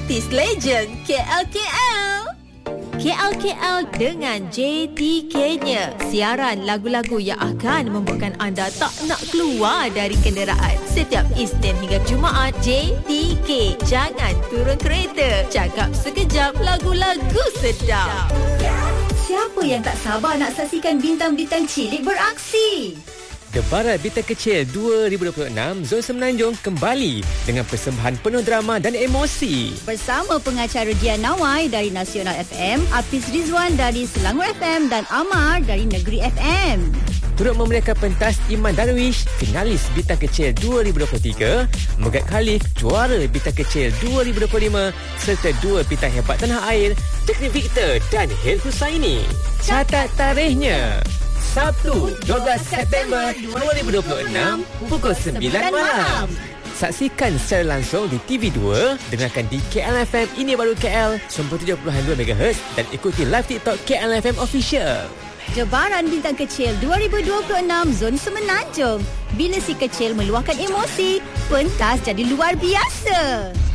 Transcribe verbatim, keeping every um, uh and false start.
artis legend K L K L. K L K L dengan J T K-nya. Siaran lagu-lagu yang akan membuatkan anda tak nak keluar dari kenderaan. Setiap Isnin hingga Jumaat, J T K. Jangan turun kereta. Cakap sekejap, lagu-lagu sedap. Siapa yang tak sabar nak saksikan bintang-bintang cilik beraksi? Debaran Bintang Kecil dua ribu dua puluh enam Zon Semenanjung kembali dengan persembahan penuh drama dan emosi. Bersama pengacara Dian Nawai dari Nasional F M, Hafiz Rizwan dari Selangor F M dan Amar dari Negeri F M. Turut memeriahkan pentas Iman Darwish, finalis Bintang Kecil dua ribu dua puluh tiga, Megat Khalif, juara Bintang Kecil dua ribu dua puluh lima, serta dua bintang hebat tanah air, Teknik Victor dan Hel Husaini. Catat tarikhnya, Sabtu dua belas September dua ribu dua puluh enam pukul sembilan malam. Saksikan secara langsung di T V dua, dengarkan di K L F M Ini Baru K L sembilan puluh tujuh perpuluhan dua megahertz dan ikuti live TikTok K L F M Official. Debaran Bintang Kecil dua ribu dua puluh enam Zon Semenanjung. Bila si kecil meluahkan emosi, pentas jadi luar biasa.